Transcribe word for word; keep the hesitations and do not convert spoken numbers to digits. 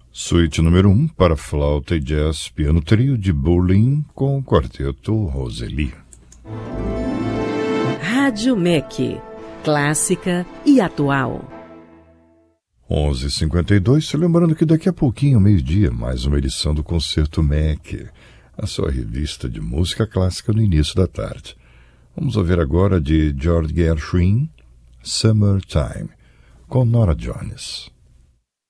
Suíte número um para flauta e jazz, piano trio de Berlin com o quarteto Roseli. Rádio M E C, clássica e atual. onze e cinquenta e dois, lembrando que daqui a pouquinho, meio-dia, mais uma edição do Concerto M E C, a sua revista de música clássica no início da tarde. Vamos ouvir agora de George Gershwin, Summertime, com Nora Jones.